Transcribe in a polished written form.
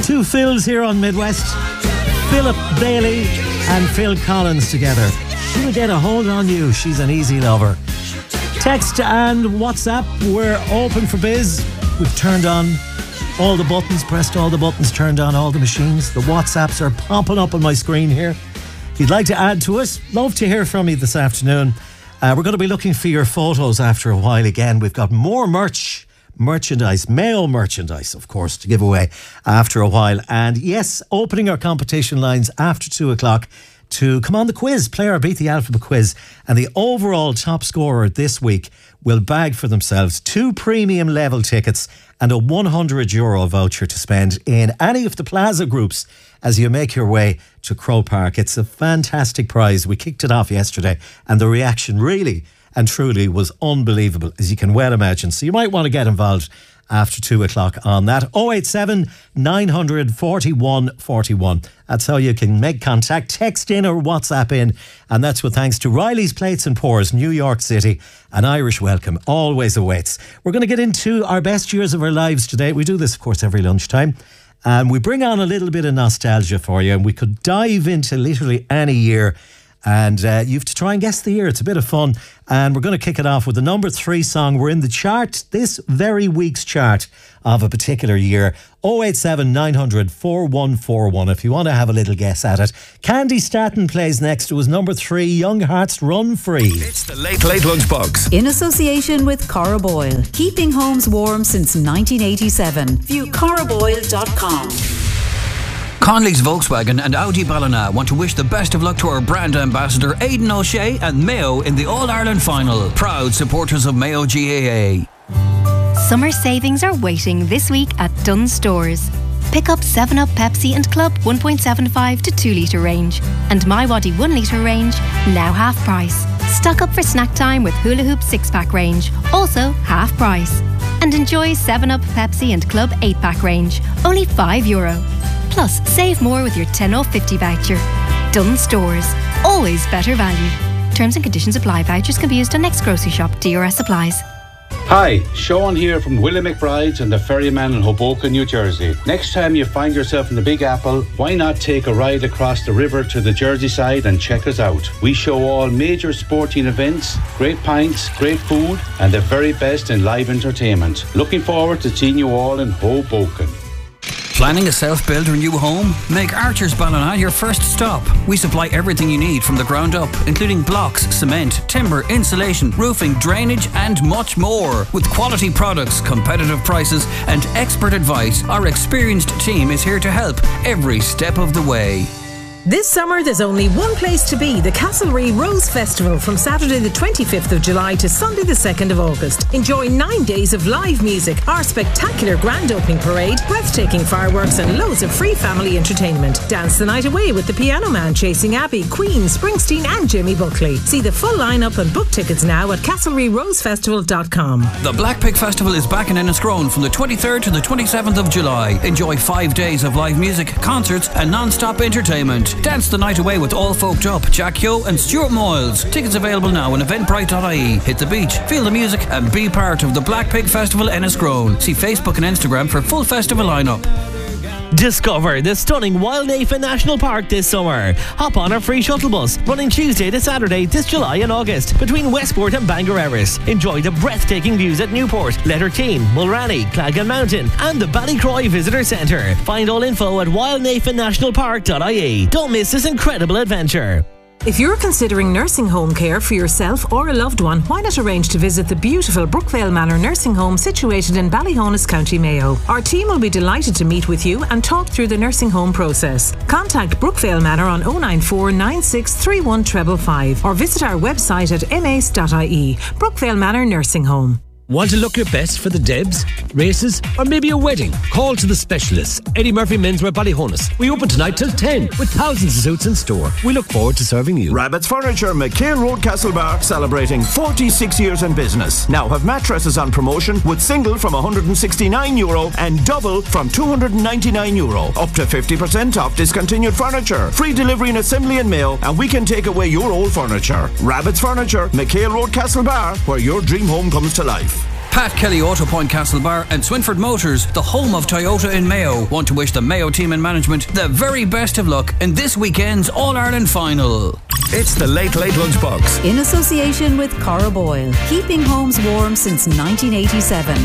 Two Phils here on Midwest. Philip Bailey and Phil Collins together. She'll get a hold on you. She's an easy lover. Text and WhatsApp, we're open for biz. We've turned on all the buttons, pressed all the buttons, turned on all the machines. The WhatsApps are popping up on my screen here. If you'd like to add to it, love to hear from you this afternoon. We're going to be looking for your photos after a while again. We've got more merchandise, Mayo merchandise, of course, to give away after a while. And yes, opening our competition lines after 2 o'clock to come on the quiz, play our Beat the Alphabet quiz. And the overall top scorer this week will bag for themselves 2 premium level tickets and a €100 voucher to spend in any of the Plaza groups as you make your way to Croke Park. It's a fantastic prize. We kicked it off yesterday and the reaction really and truly was unbelievable, as you can well imagine. So you might want to get involved after 2 o'clock on that. 087 900 41 41. That's how you can make contact. Text in or WhatsApp in. And that's with thanks to Riley's Plates and Pours, New York City. An Irish welcome always awaits. We're going to get into our best years of our lives today. We do this, of course, every lunchtime. And we bring on a little bit of nostalgia for you. And we could dive into literally any year. And you have to try and guess the year. It's a bit of fun. And we're going to kick it off with the number 3 song. We're in the chart, this very week's chart of a particular year. 087 900 4141 if you want to have a little guess at it. Candy Staton plays next. It was number 3, Young Hearts Run Free. It's the Late Late Lunchbox. In association with Cora Boyle. Keeping homes warm since 1987. View coraboyle.com. Conley's Volkswagen and Audi Ballina want to wish the best of luck to our brand ambassador Aidan O'Shea and Mayo in the All-Ireland final. Proud supporters of Mayo GAA. Summer savings are waiting this week at Dunnes Stores. Pick up 7up Pepsi and Club 1.75 to 2 litre range and MyWadi 1 litre range, now half price. Stock up for snack time with Hula Hoop 6-pack range, also half price. And enjoy 7up Pepsi and Club 8-pack range, only €5. Plus, save more with your 10 off 50 voucher. Dunnes Stores, always better value. Terms and conditions apply. Vouchers can be used on next grocery shop. DRS supplies. Hi, Sean here from Willie McBride's and the Ferryman in Hoboken, New Jersey. Next time you find yourself in the Big Apple, why not take a ride across the river to the Jersey side and check us out? We show all major sporting events, great pints, great food, and the very best in live entertainment. Looking forward to seeing you all in Hoboken. Planning a self-build or new home? Make Archer's Ballina your first stop. We supply everything you need from the ground up, including blocks, cement, timber, insulation, roofing, drainage and much more. With quality products, competitive prices and expert advice, our experienced team is here to help every step of the way. This summer there's only one place to be, the Castlereagh Rose Festival from Saturday the 25th of July to Sunday the 2nd of August. Enjoy 9 days of live music, our spectacular grand opening parade, breathtaking fireworks and loads of free family entertainment. Dance the night away with the Piano Man, Chasing Abbey, Queen, Springsteen and Jimmy Buckley. See the full lineup and book tickets now at castlereaghrosefestival.com. The Black Pig Festival is back in Enniscrone from the 23rd to the 27th of July. Enjoy 5 days of live music, concerts and non-stop entertainment. Dance the night away with All Folked Up, Jack Yo and Stuart Moyles. Tickets available now on eventbrite.ie. Hit the beach, feel the music and be part of the Black Pig Festival Enniscrone. See Facebook and Instagram for full festival lineup. Discover the stunning Wildnafen National Park this summer. Hop on our free shuttle bus running Tuesday to Saturday this July and August between Westport and Bangor Erris. Enjoy the breathtaking views at Newport, Letterkeene, Mulranny, Clagan Mountain and the Ballycroy Visitor Centre. Find all info at wildnafennationalpark.ie. Don't miss this incredible adventure. If you're considering nursing home care for yourself or a loved one, why not arrange to visit the beautiful Brookvale Manor Nursing Home situated in Ballyhonus, County Mayo. Our team will be delighted to meet with you and talk through the nursing home process. Contact Brookvale Manor on 094 96 31 555 or visit our website at mace.ie. Brookvale Manor Nursing Home. Want to look your best for the Debs, races, or maybe a wedding? Call to the specialists. Eddie Murphy Menswear Ballyhonus. We open tonight till 10 with thousands of suits in store. We look forward to serving you. Rabbit's Furniture, McHale Road, Castlebar, celebrating 46 years in business. Now have mattresses on promotion with single from €169 and double from €299. Up to 50% off discontinued furniture. Free delivery and assembly in Mayo, and we can take away your old furniture. Rabbit's Furniture, McHale Road, Castlebar, where your dream home comes to life. Pat Kelly Auto Point Castlebar and Swinford Motors, the home of Toyota in Mayo, want to wish the Mayo team and management the very best of luck in this weekend's All-Ireland final. It's the Late Lunchbox. In association with Cara Boyle, keeping homes warm since 1987.